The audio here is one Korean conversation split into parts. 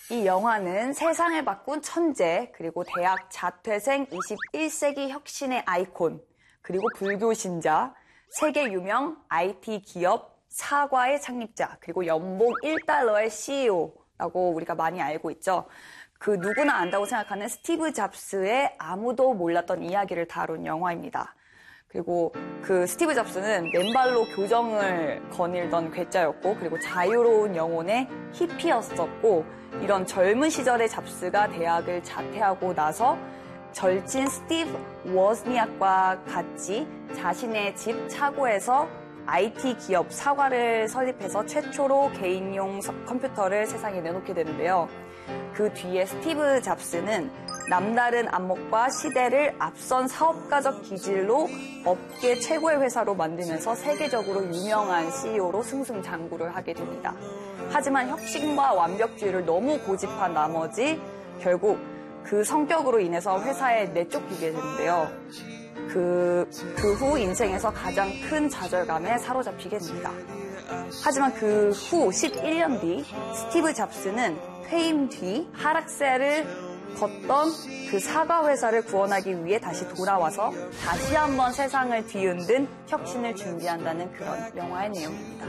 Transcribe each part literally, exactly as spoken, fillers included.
이 영화는 세상을 바꾼 천재, 그리고 대학 자퇴생 이십일 세기 혁신의 아이콘, 그리고 불교 신자, 세계 유명 아이티 기업 사과의 창립자, 그리고 연봉 일 달러의 씨이오라고 우리가 많이 알고 있죠. 그 누구나 안다고 생각하는 스티브 잡스의 아무도 몰랐던 이야기를 다룬 영화입니다. 그리고 그 스티브 잡스는 맨발로 교정을 거닐던 괴짜였고, 그리고 자유로운 영혼의 히피였었고, 이런 젊은 시절의 잡스가 대학을 자퇴하고 나서 절친 스티브 워즈니악과 같이 자신의 집 차고에서 아이티 기업 사과를 설립해서 최초로 개인용 컴퓨터를 세상에 내놓게 되는데요. 그 뒤에 스티브 잡스는 남다른 안목과 시대를 앞선 사업가적 기질로 업계 최고의 회사로 만들면서 세계적으로 유명한 씨이오로 승승장구를 하게 됩니다. 하지만 혁신과 완벽주의를 너무 고집한 나머지 결국 그 성격으로 인해서 회사에 내쫓기게 되는데요. 그, 그 후 인생에서 가장 큰 좌절감에 사로잡히게 됩니다. 하지만 그 후 십일 년 뒤 스티브 잡스는 퇴임 뒤 하락세를 걷던 그 사과 회사를 구원하기 위해 다시 돌아와서 다시 한번 세상을 뒤흔든 혁신을 준비한다는 그런 영화의 내용입니다.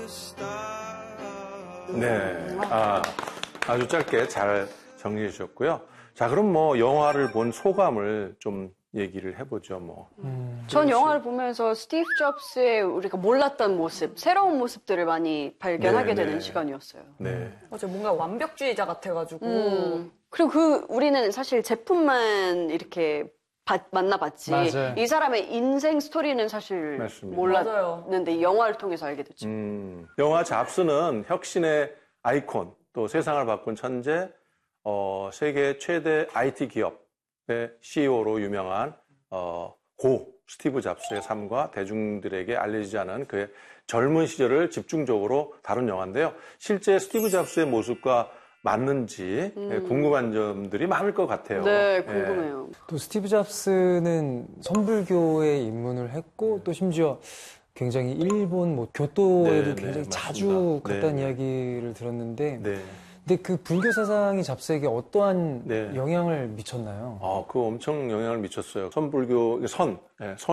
네, 아, 아주 짧게 잘 정리해 주셨고요. 자, 그럼 뭐 영화를 본 소감을 좀 얘기를 해보죠, 뭐. 음. 전 영화를 보면서 스티브 잡스의 우리가 몰랐던 모습, 새로운 모습들을 많이 발견하게 네, 되는 네. 시간이었어요. 네. 맞아요. 뭔가 완벽주의자 같아가지고. 음. 그리고 그 우리는 사실 제품만 이렇게 바, 만나봤지. 맞아요. 이 사람의 인생 스토리는 사실 맞습니다. 몰랐는데 이 영화를 통해서 알게 됐죠. 음, 영화 잡스는 혁신의 아이콘, 또 세상을 바꾼 천재, 어, 세계 최대 아이티 기업의 씨이오로 유명한 어, 고 스티브 잡스의 삶과 대중들에게 알려지지 않은 그의 젊은 시절을 집중적으로 다룬 영화인데요. 실제 스티브 잡스의 모습과 맞는지 음. 궁금한 점들이 많을 것 같아요. 네, 궁금해요. 예. 또 스티브 잡스는 선불교에 입문을 했고 또 심지어 굉장히 일본 뭐 교토에도 네, 굉장히 네, 자주 맞습니다. 갔다는 네, 이야기를 들었는데 네. 근데 그 불교 사상이 잡스에게 어떠한 네. 영향을 미쳤나요? 아, 그 엄청 영향을 미쳤어요. 선불교, 선, 네, 선